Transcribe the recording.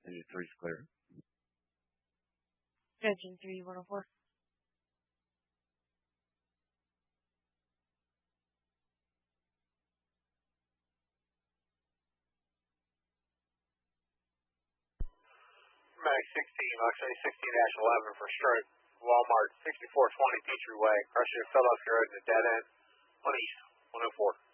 Engine 3's clear. Engine 3, 104. Max 16, Luxury 16-11 for stroke. Walmart 6420 Petrie Way. Crush your Philadelphia Road to dead end. 1 east, 104.